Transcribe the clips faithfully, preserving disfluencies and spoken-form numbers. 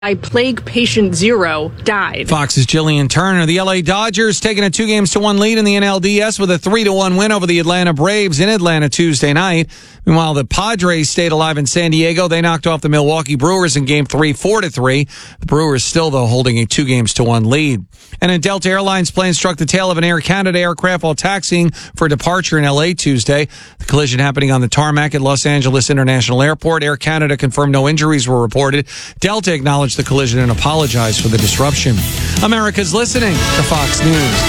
Plague patient zero died. Fox's Jillian Turner. The L A Dodgers taking a two games to one lead in the N L D S with a three to one win over the Atlanta Braves in Atlanta Tuesday night. Meanwhile, the Padres stayed alive in San Diego. They knocked off the Milwaukee Brewers in game three, four to three. The Brewers still, though, holding a two games to one lead. And in Delta Airlines, plane struck the tail of an Air Canada aircraft while taxiing for departure in L A Tuesday. The collision happening on the tarmac at Los Angeles International Airport. Air Canada confirmed no injuries were reported. Delta acknowledged the collision and apologized for the disruption. America's listening to Fox News.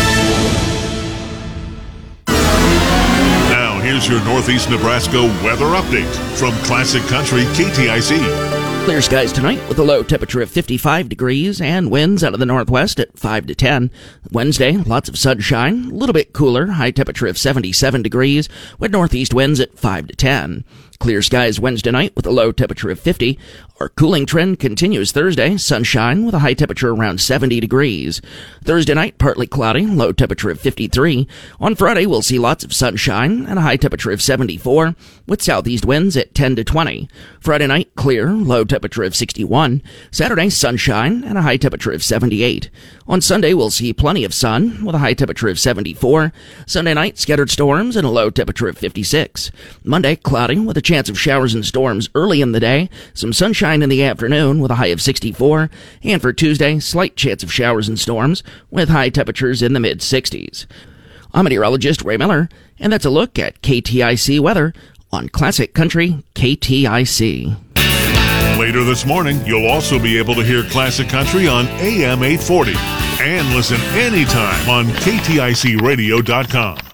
Now, here's your Northeast Nebraska weather update from Classic Country K T I C. Clear skies tonight with a low temperature of fifty-five degrees and winds out of the northwest at five to ten. Wednesday, lots of sunshine, a little bit cooler, high temperature of seventy-seven degrees with northeast winds at five to ten. Clear skies Wednesday night with a low temperature of fifty. Our cooling trend continues Thursday, sunshine with a high temperature around seventy degrees. Thursday night, partly cloudy, low temperature of fifty-three. On Friday, we'll see lots of sunshine and a high temperature of seventy-four with southeast winds at ten to twenty. Friday night, clear, low temperature of sixty-one. Saturday, sunshine and a high temperature of seventy-eight. On Sunday, we'll see plenty of sun with a high temperature of seventy-four. Sunday night, scattered storms and a low temperature of fifty-six. Monday, cloudy with a chance of showers and storms early in the day. Some sunshine in the afternoon with a high of sixty-four. And for Tuesday, slight chance of showers and storms with high temperatures in the mid-sixties. I'm meteorologist Ray Miller, and that's a look at K T I C weather on Classic Country K T I C. Later this morning, you'll also be able to hear Classic Country on A M eight forty and listen anytime on K T I C radio dot com.